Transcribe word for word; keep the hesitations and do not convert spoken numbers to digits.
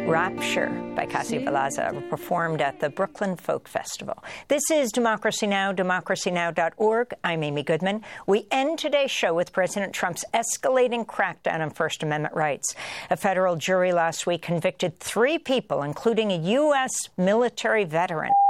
Rapture by Cassie Valaza, performed at the Brooklyn Folk Festival. This is Democracy Now!, democracy now dot org. I'm Amy Goodman. We end today's show with President Trump's escalating crackdown on First Amendment rights. A federal jury last week convicted three people, including a U S military veteran.